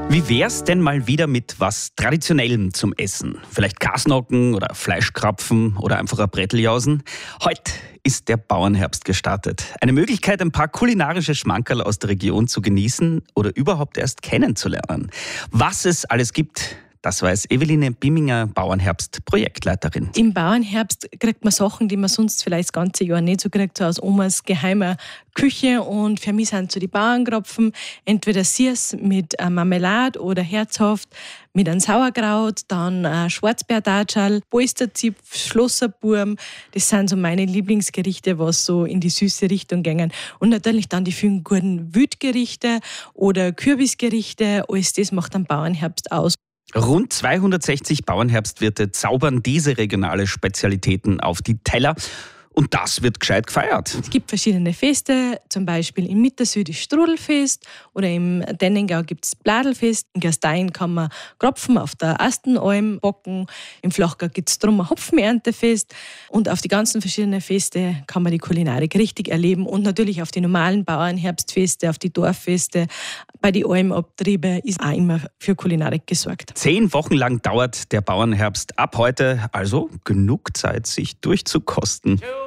Wie wär's denn mal wieder mit was Traditionellem zum Essen? Vielleicht Kasnocken oder Fleischkrapfen oder einfach ein Bretteljausen? Heute ist der Bauernherbst gestartet. Eine Möglichkeit, ein paar kulinarische Schmankerl aus der Region zu genießen oder überhaupt erst kennenzulernen. Was es alles gibt, das weiß Eveline Bimminger, Bauernherbst-Projektleiterin. Im Bauernherbst kriegt man Sachen, die man sonst vielleicht das ganze Jahr nicht so kriegt, so aus Omas geheimer Küche. Und für mich sind so die Bauernkrapfen entweder süß mit Marmelade oder herzhaft mit einem Sauerkraut, dann Schwarzbeerdatschal, Polsterzipf, Schlosserburm. Das sind so meine Lieblingsgerichte, was so in die süße Richtung gehen. Und natürlich dann die vielen guten Wildgerichte oder Kürbisgerichte. Alles das macht den Bauernherbst aus. Rund 260 Bauernherbstwirte zaubern diese regionale Spezialitäten auf die Teller. Und das wird gescheit gefeiert. Es gibt verschiedene Feste, zum Beispiel im Mittersüd das Strudelfest oder im Dennengau gibt es das Bladelfest. In Gastein kann man Krapfen auf der Astenalm backen. Im Flachgau gibt es drum ein Hopfenerntefest. Und auf die ganzen verschiedenen Feste kann man die Kulinarik richtig erleben. Und natürlich auf die normalen Bauernherbstfeste, auf die Dorffeste, bei den Almabtrieben ist auch immer für Kulinarik gesorgt. 10 Wochen lang dauert der Bauernherbst ab heute. Also genug Zeit, sich durchzukosten.